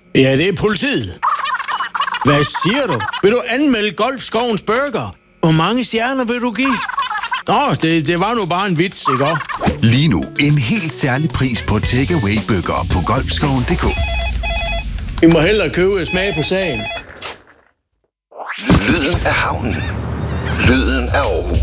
Ja, det er politiet. Hvad siger du? Vil du anmelde Golfskovens Burger? Hvor mange stjerner vil du give? Det var nu bare en vits, ikke også? Lige nu en helt særlig pris på takeaway-bøger på golfskoven.dk. Vi må hellere købe et smag på sagen. Lyden af havnen. Lyden af Aarhus.